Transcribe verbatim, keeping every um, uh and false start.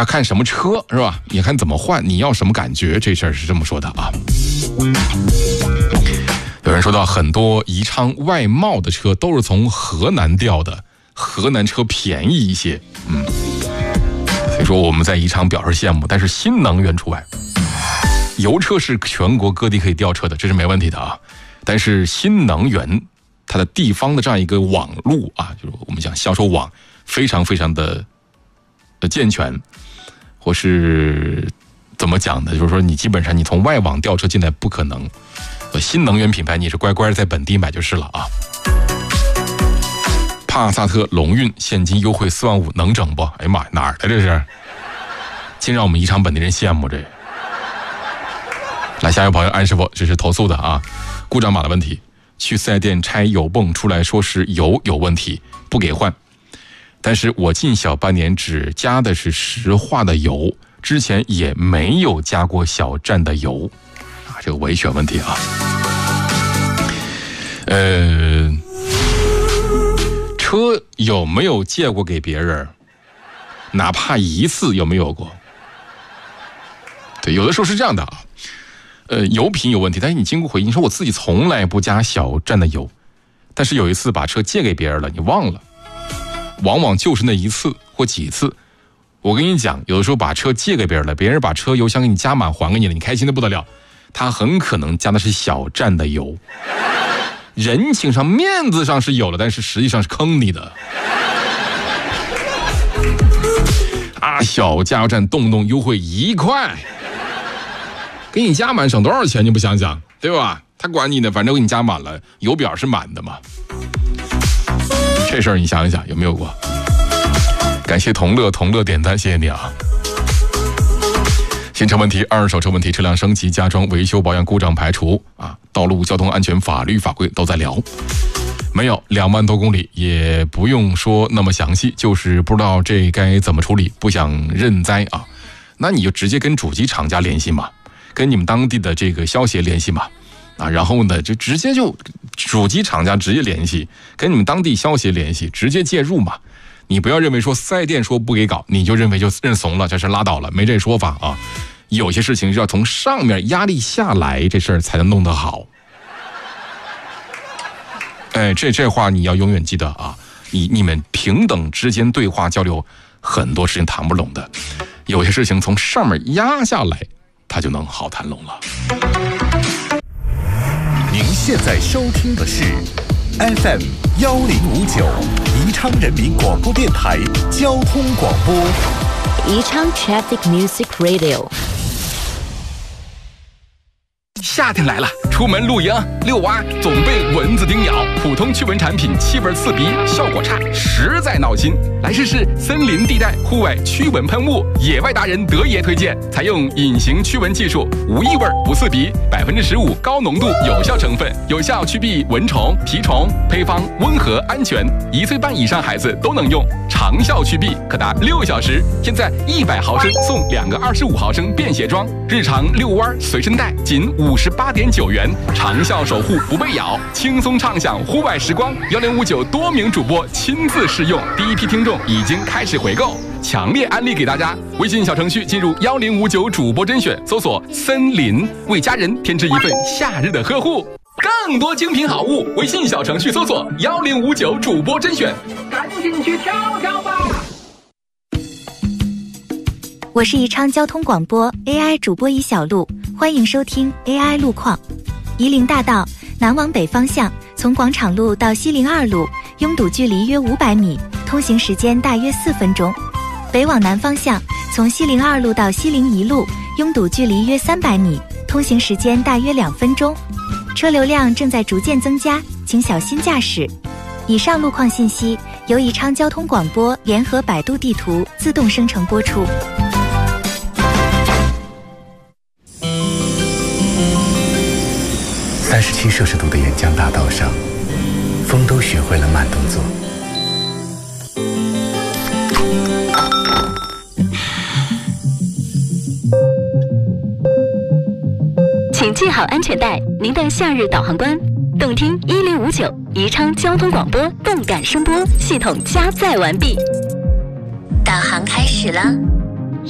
还看什么车是吧？你看怎么换，你要什么感觉，这事儿是这么说的啊。有人说到很多宜昌外贸的车都是从河南调的，河南车便宜一些，嗯，所以说我们在宜昌表示羡慕，但是新能源除外。油车是全国各地可以调车的，这是没问题的啊。但是新能源它的地方的这样一个网路啊，就是我们讲销售网非常非常的健全，或是怎么讲呢？就是说你基本上你从外网调车进来不可能。新能源品牌你是乖乖在本地买就是了啊。帕萨特龙运现金优惠四万五能整不？哎呀妈，哪儿的这是？竟让我们宜昌本地人羡慕这。来，下一位朋友安师傅，这是投诉的啊，故障码的问题，去四 S 店拆油泵出来说是油有问题，不给换。但是我进小半年只加的是石化的油，之前也没有加过小站的油。这个维权问题啊，呃，车有没有借过给别人？哪怕一次有没有过？对，有的时候是这样的啊，呃，油品有问题，但是你经过回忆，你说我自己从来不加小站的油，但是有一次把车借给别人了，你忘了，往往就是那一次或几次。我跟你讲，有的时候把车借给别人了，别人把车油箱给你加满还给你了，你开心的不得了。他很可能加的是小站的油，人情上面子上是有了，但是实际上是坑你的啊！小加油站动不动优惠一块，给你加满省多少钱？你不想想，对吧？他管你呢，反正给你加满了，油表是满的嘛。这事儿你想一想有没有过？感谢同乐同乐点赞，谢谢你啊！新车问题、二手车问题、车辆升级、加装、维修保养、故障排除啊，道路交通安全法律法规都在聊。没有两万多公里，也不用说那么详细，就是不知道这该怎么处理，不想认栽啊，那你就直接跟主机厂家联系嘛，跟你们当地的这个消协联系嘛，啊，然后呢就直接就主机厂家直接联系，跟你们当地消协联系，直接介入嘛。你不要认为说四 S 店说不给搞，你就认为就认怂了，这事拉倒了，没这说法啊。有些事情是要从上面压力下来，这事儿才能弄得好。哎，这这话你要永远记得啊！你你们平等之间对话交流，很多事情谈不拢的，有些事情从上面压下来，它就能好谈拢了。 您现在收听的是 F M 幺零五九宜昌人民广播电台交通广播， 宜昌 Traffic Music Radio。 夏天来了，出门露营遛蛙总被蚊子叮咬，普通驱蚊产品气味刺鼻，效果差，实在闹心。来试试森林地带户外驱蚊喷雾，野外达人德爷推荐，采用隐形驱蚊技术，无异味不刺鼻，百分之十五高浓度有效成分，有效驱避蚊虫、蜱虫，配方温和安全，一岁半以上孩子都能用，长效驱避可达六小时。现在一百毫升送两个二十五毫升便携装，日常遛弯随身带，仅五十八点九元，长效守护不被咬，轻松畅享户外时光。幺零五九多名主播亲自试用，第一批听众已经开始回购，强烈安利给大家。微信小程序进入幺零五九主播甄选，搜索森林，为家人添置一份夏日的呵护。更多精品好物，微信小程序搜索幺零五九主播甄选，赶紧去挑挑吧。 我是宜昌交通广播 A I 主播宜小璐，欢迎收听 A I 路况。夷陵大道南往北方向，从广场路到西陵二路，拥堵距离约五百米，通行时间大约四分钟。北往南方向，从西陵二路到西陵一路，拥堵距离约三百米，通行时间大约两分钟。车流量正在逐渐增加，请小心驾驶。以上路况信息由宜昌交通广播联合百度地图自动生成播出。 三十七摄氏度的沿江大道上，风都学会了慢动作。 请系好安全带，您的夏日导航官。动听一零五九，宜昌交通广播动感声波系统加载完毕。 导航开始了。